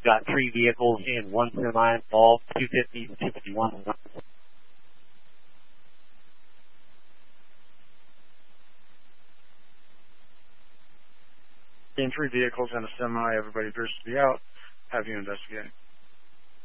Got 3 vehicles and 1 semi involved, 250 and 251. In 3 vehicles and a semi, everybody appears to be out. Have you investigating?